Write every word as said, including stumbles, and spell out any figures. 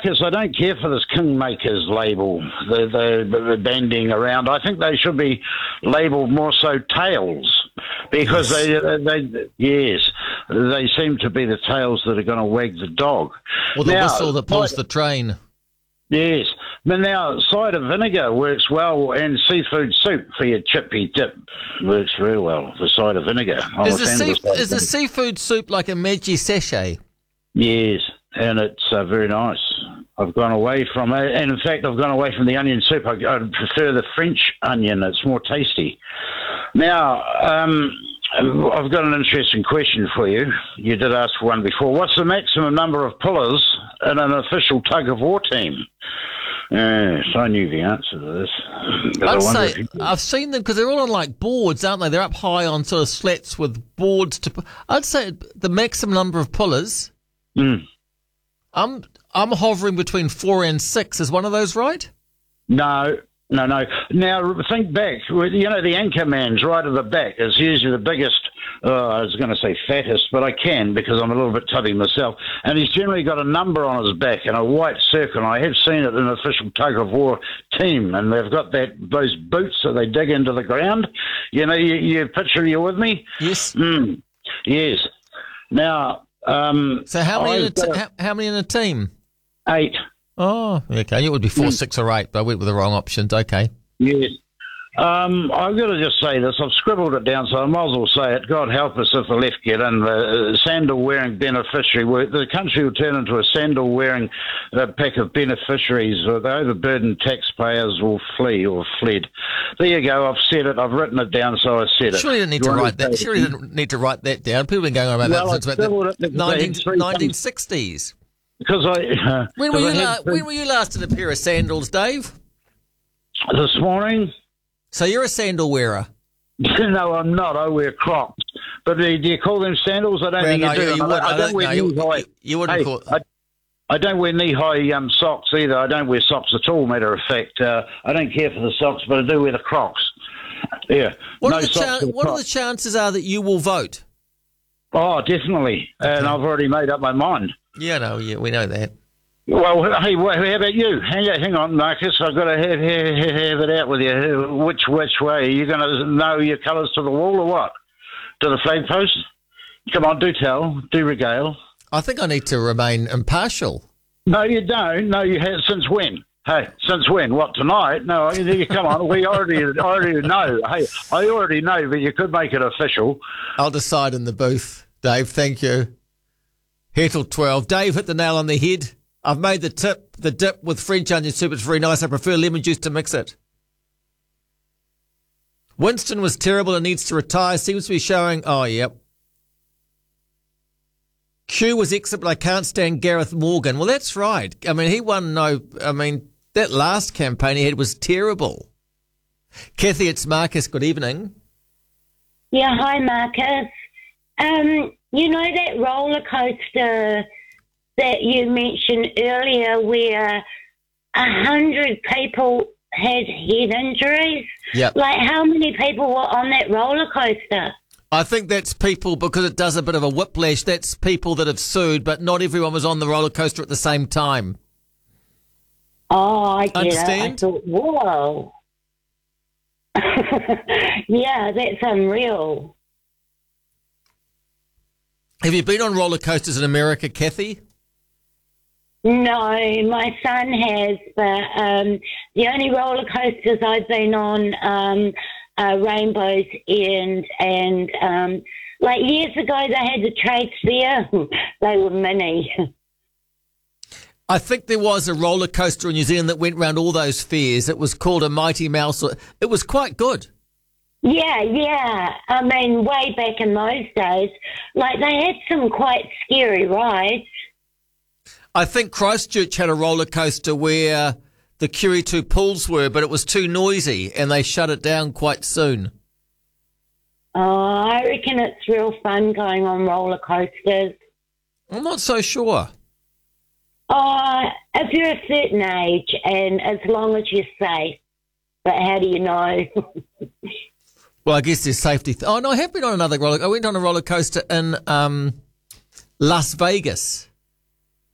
Marcus, I don't care for this Kingmakers label, the, the, the banding around. I think they should be labelled more so tails, because yes. they, they, yes, they seem to be the tails that are going to wag the dog. Or the now, whistle that pulls like, the train. Yes. But now, cider vinegar works well, and seafood soup for your chippy dip works very well, the cider vinegar. I'm Is, the, a fan sea, of the is the seafood soup like a Meiji sachet? Yes, and it's uh, very nice. I've gone away from it, and in fact, I've gone away from the onion soup. I, I prefer the French onion. It's more tasty. Now, um, I've got an interesting question for you. You did ask for one before. What's the maximum number of pullers in an official tug-of-war team? Yes, I knew the answer to this. I'd say you... I've seen them because they're all on like boards, aren't they? They're up high on sort of slats with boards to. I'd say the maximum number of pullers. Mm. I'm I'm hovering between four and six. Is one of those right? No. No, no. Now, think back. You know, the anchor man's right at the back is usually the biggest, uh, I was going to say fattest, but I can because I'm a little bit tubby myself. And he's generally got a number on his back and a white circle. And I have seen it in an official tug-of-war team, and they've got that those boots that they dig into the ground. You know, you, you picture, you with me? Yes. Mm, yes. Now... Um, so how many, in a t- got, how, how many in a team? Eight. Oh, okay. It would be four, mm. six, or eight, but I went with the wrong options. Okay. Yes. Um, I've got to just say this. I've scribbled it down, so I might as well say it. God help us if the left get in. The uh, sandal-wearing beneficiary. The country will turn into a sandal-wearing uh, pack of beneficiaries. The overburdened taxpayers will flee or fled. There you go. I've said it. I've written it down, so I said it. Surely you didn't need to write that. Surely you didn't need to write that down. People have been going on about well, that since about the nineteen, nineteen sixties. Because I... Uh, when, were you I la- when were you last in a pair of sandals, Dave? This morning. So you're a sandal wearer? No, I'm not. I wear Crocs. But do you call them sandals? I don't well, think no, you do. You, you I, I, I don't wear no, knee-high. You, you wouldn't hey, call... I, I don't wear knee-high um, socks either. I don't wear socks at all, matter of fact. Uh, I don't care for the socks, but I do wear the Crocs. Yeah. What, no are, the socks chan- what are the chances are that you will vote? Oh, definitely. Okay. And I've already made up my mind. Yeah, no, yeah, we know that. Well, hey, how about you? Hang, hang on, Marcus. I've got to have, have, have it out with you. Which which way? Are you going to know your colours to the wall or what? To the flag post? Come on, do tell. Do regale. I think I need to remain impartial. No, you don't. No, you have. Since when? Hey, since when? What, tonight? No, you, come on. We already already know. Hey, I already know, but you could make it official. I'll decide in the booth, Dave. Thank you. Here till twelve. Dave hit the nail on the head. I've made the tip, the dip with French onion soup. It's very nice. I prefer lemon juice to mix it. Winston was terrible and needs to retire. Seems to be showing. Oh, yep. Q was excellent, but I can't stand Gareth Morgan. Well, that's right. I mean, he won no. I mean, that last campaign he had was terrible. Kathy, it's Marcus. Good evening. Yeah, hi, Marcus. Um, you know that roller coaster that you mentioned earlier where a hundred people had head injuries? Yep. Like, how many people were on that roller coaster? I think that's people, because it does a bit of a whiplash, that's people that have sued, but not everyone was on the roller coaster at the same time. Oh, I get Understand? it. I thought, whoa. Yeah, that's unreal. Have you been on roller coasters in America, Kathy? No, my son has, but um, the only roller coasters I've been on um, are Rainbow's End, and um, like years ago they had the trade fair. They were mini. I think there was a roller coaster in New Zealand that went around all those fairs. It was called a Mighty Mouse. It was quite good. Yeah, yeah. I mean, way back in those days, like they had some quite scary rides. I think Christchurch had a roller coaster where the Curie two pools were, but it was too noisy and they shut it down quite soon. Oh, I reckon it's real fun going on roller coasters. I'm not so sure. Oh, if you're a certain age and as long as you're safe. But how do you know? Well, I guess there's safety. Th- oh, no, I have been on another roller. I went on a roller coaster in um, Las Vegas.